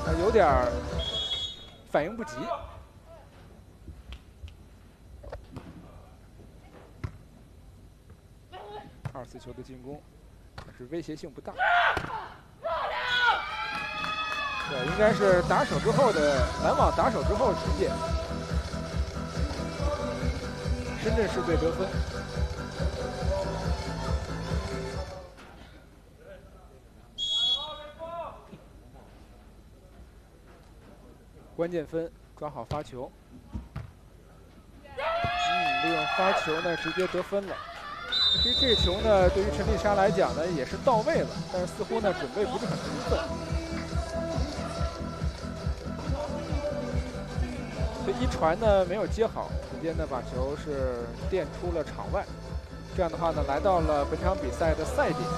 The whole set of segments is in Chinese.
有点反应不及。2次球的进攻，但是威胁性不大。对，应该是打手之后的拦网打手之后直接。深圳市队得分。关键分，抓好发球。利用发球呢，直接得分了。其实这球呢，对于陈丽莎来讲呢，也是到位了，但是似乎呢，准备不是很充分。这一传呢没有接好，直接呢把球是垫出了场外。这样的话呢，来到了本场比赛的赛点。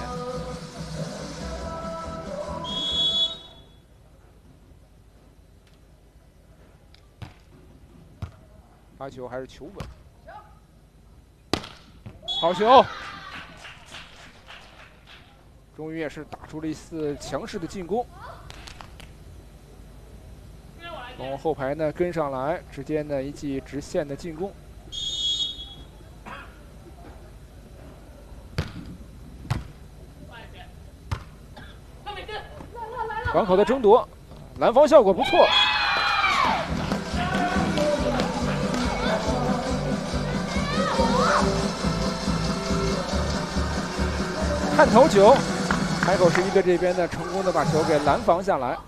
发球还是球稳，好球！终于也是打出了一次强势的进攻。从后排呢跟上来，直接呢一记直线的进攻。港口的争夺，拦防效果不错。看头球，海口市一队这边呢成功的把球给拦防下来。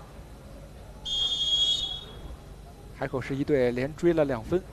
海口市一队连追了2分。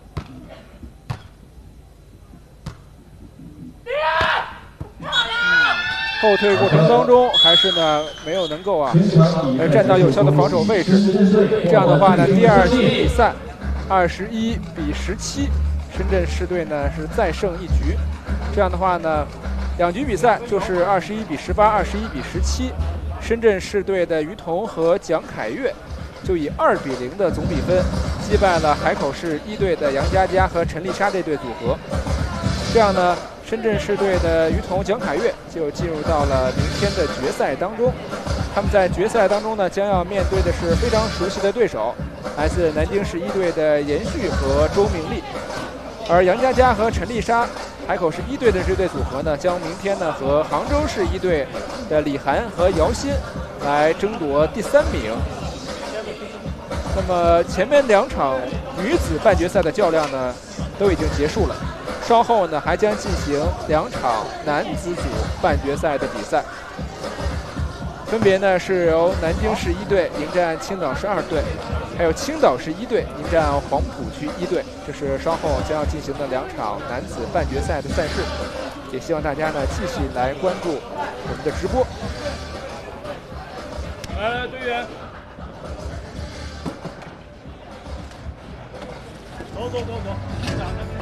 后退过程当中，还是呢没有能够站到有效的防守位置。这样的话呢，第2局比赛21比17，深圳市队呢是再胜1局。这样的话呢，2局比赛就是21比18、21比17，深圳市队的于彤和蒋凯越就以2比0的总比分击败了海口市一队的杨佳佳和陈丽莎这对组合。这样呢，深圳市队的于彤、蒋凯越就进入到了明天的决赛当中。他们在决赛当中呢，将要面对的是非常熟悉的对手，来自南京市一队的严旭和周明丽。而杨佳佳和陈丽莎，海口市一队的这对组合呢，将明天呢和杭州市一队的李涵和姚鑫来争夺第3名。那么前面2场女子半决赛的较量呢，都已经结束了。稍后呢，还将进行2场男子组半决赛的比赛，分别呢是由南京市一队迎战青岛市2队，还有青岛市一队迎战黄浦区一队。这是稍后将要进行的2场男子半决赛的赛事，也希望大家呢继续来关注我们的直播。 来，队员，走。